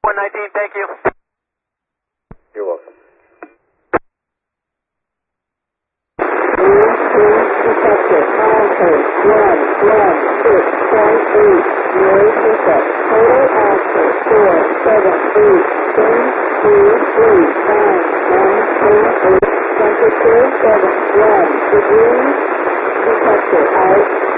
119, thank you. You're welcome. Detected. Alpha 116.8. Noise detect. Total alpha 473.339.148. Temperature 71 degrees. Detected. Out.